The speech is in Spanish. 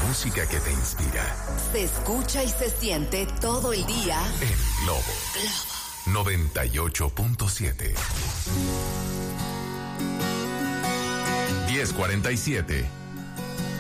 música que te inspira. Se escucha y se siente todo el día En Globo. 98.7. 10:47.